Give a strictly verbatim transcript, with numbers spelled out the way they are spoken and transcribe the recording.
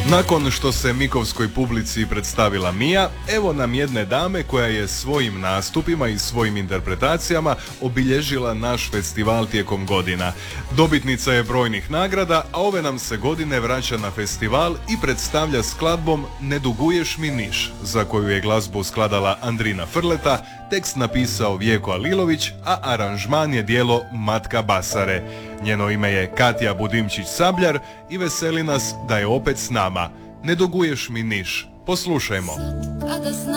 Nakon što se mikovskoj publici predstavila Mia, evo nam jedne dame koja je svojim nastupima i svojim interpretacijama obilježila naš festival tijekom godina. Dobitnica je brojnih nagrada, a ove nam se godine vraća na festival i predstavlja skladbom Ne duguješ mi niš, za koju je glazbu skladala Andrina Frleta, tekst napisao Vjeko Alilović, a aranžman je djelo Matka Basare. Njeno ime je Katja Budimčić-Sabljar i veseli nas da je opet s nama. Ne duguješ mi niš. Poslušajmo.